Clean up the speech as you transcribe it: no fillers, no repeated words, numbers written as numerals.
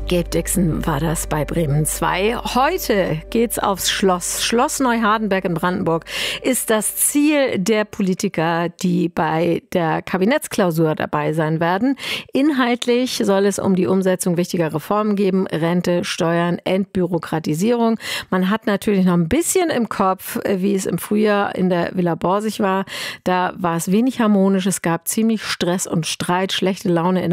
Gabe Dixon war das bei Bremen 2. Heute geht's aufs Schloss. Schloss Neuhardenberg in Brandenburg ist das Ziel der Politiker, die bei der Kabinettsklausur dabei sein werden. Inhaltlich soll es um die Umsetzung wichtiger Reformen geben. Rente, Steuern, Entbürokratisierung. Man hat natürlich noch ein bisschen im Kopf, wie es im Frühjahr in der Villa Borsig war. Da war es wenig harmonisch. Es gab ziemlich Stress und Streit, schlechte Laune in